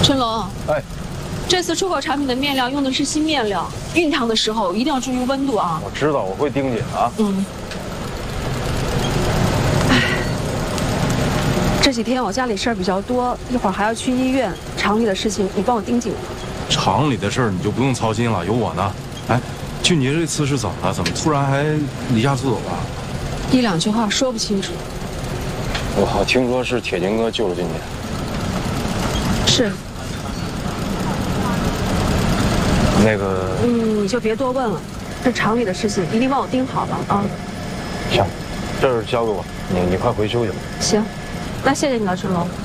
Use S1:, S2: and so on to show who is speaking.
S1: 春龙，
S2: 哎，
S1: 这次出口产品的面料用的是新面料，熨烫的时候一定要注意温度啊。
S2: 我知道，我会盯紧啊。
S1: 这几天我家里事儿比较多，一会儿还要去医院，厂里的事情你帮我盯紧。
S3: 厂里的事儿你就不用操心了，有我呢。哎，俊杰这次是怎么了？怎么突然还离家出走了？
S1: 一两句话说不清楚。
S2: 我好听说是铁金哥救了俊杰。
S1: 是。
S2: 那个，
S1: 你就别多问了，这厂里的事情一定帮我盯好了啊。
S2: 行，这事交给我，你快回休息吧。
S1: 行，那谢谢你了，春龙。